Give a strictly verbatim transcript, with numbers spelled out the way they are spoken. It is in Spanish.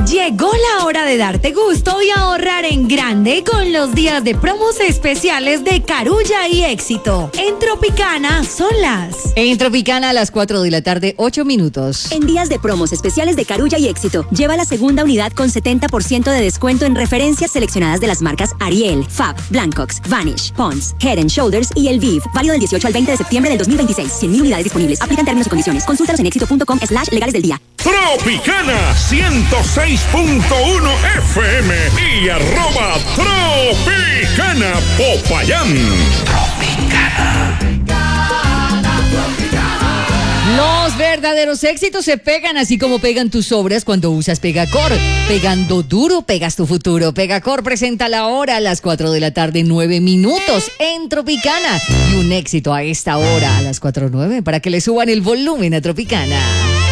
Llegó la hora de darte gusto y ahorrar en grande con los días de promos especiales de Carulla y Éxito. En Tropicana son las... En Tropicana a las cuatro de la tarde, ocho minutos. En días de promos especiales de Carulla y Éxito, lleva la segunda unidad con setenta por ciento de descuento en referencias seleccionadas de las marcas Ariel, Fab, Blancox, Vanish, Pond's, Head and Shoulders y El Viv. Válido del dieciocho al veinte de septiembre del dos mil veintiséis. cien mil unidades disponibles. Aplican términos y condiciones. Consúltalos en éxito.com slash legales del día. Tropicana ciento seis punto uno F M y arroba Tropicana Popayán. Tropicana. Los verdaderos éxitos se pegan así como pegan tus obras cuando usas Pegacor. Pegando duro, pegas tu futuro. Pegacor presenta la hora a las cuatro de la tarde, nueve minutos en Tropicana. Y un éxito a esta hora, a las cuatro nueve, para que le suban el volumen a Tropicana.